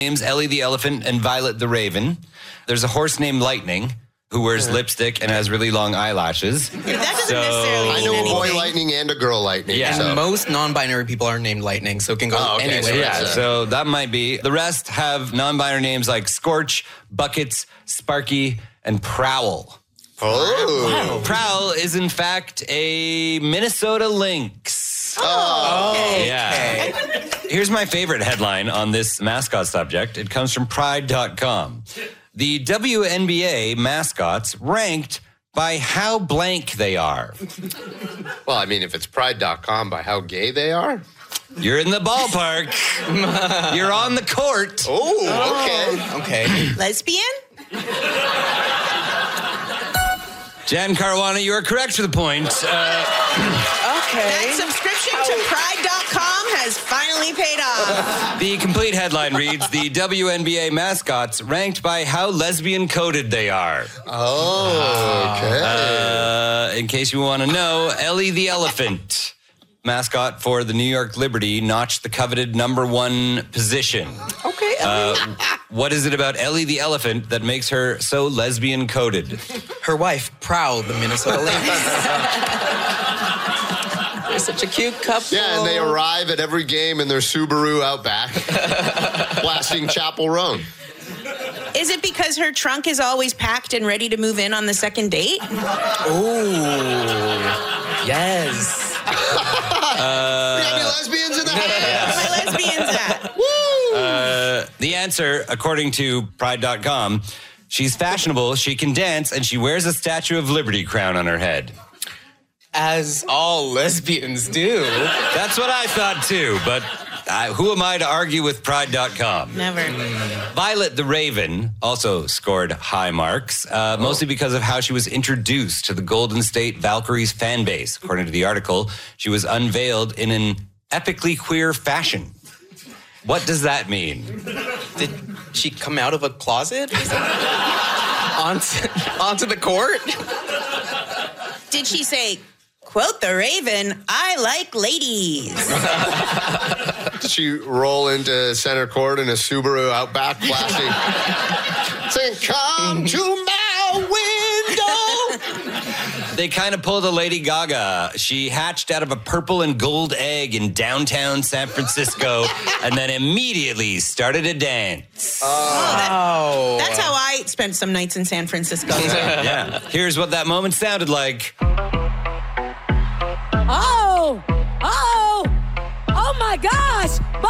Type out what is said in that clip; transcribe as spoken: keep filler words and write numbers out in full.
names Ellie the Elephant and Violet the Raven. There's a horse named Lightning who wears yeah. lipstick and has really long eyelashes. That doesn't so, necessarily mean I know anything. a boy Lightning and a girl Lightning. Yeah. And so. most non-binary people are named Lightning, so it can go oh, okay. anywhere. So yeah, so that might be. The rest have non-binary names like Scorch, Buckets, Sparky, and Prowl. Oh. Wow. Prowl is, in fact, a Minnesota Lynx. Oh, okay. Yeah. Here's my favorite headline on this mascot subject. It comes from Pride dot com. The W N B A mascots ranked by how blank they are. Well, I mean, if it's Pride dot com, by how gay they are? You're in the ballpark. You're on the court. Oh, okay. Okay. Lesbian? Jan Caruana, you are correct for the point. Uh, Okay. That subscription to Pride dot com has finally paid off. the complete headline reads, the W N B A mascots ranked by how lesbian-coded they are. Oh, okay. Uh, in case you want to know, Ellie the Elephant, mascot for the New York Liberty, notched the coveted number one position. Okay. Uh, what is it about Ellie the Elephant that makes her so lesbian-coded? Her wife, Prowl, the Minnesota Lynx. They're such a cute couple. Yeah, and they arrive at every game in their Subaru Outback, blasting Chapel Roan. Is it because her trunk is always packed and ready to move in on the second date? Ooh. Yes. uh, we got any lesbians in the house? My lesbians at? Woo! Uh, the answer, according to Pride dot com, she's fashionable, she can dance, and she wears a Statue of Liberty crown on her head. As all lesbians do. That's what I thought too, but uh, who am I to argue with Pride dot com? Never. Violet the Raven also scored high marks, uh, oh. mostly because of how she was introduced to the Golden State Valkyries fan base. According to the article, she was unveiled in an epically queer fashion. What does that mean? Did she come out of a closet? onto, onto the court? Did she say, quote the Raven, I like ladies? Did she roll into center court in a Subaru Outback flashing, saying, come to my window? They kind of pulled a Lady Gaga. She hatched out of a purple and gold egg in downtown San Francisco and then immediately started a dance. Oh, that, that's how I spent some nights in San Francisco. Yeah. Here's what that moment sounded like.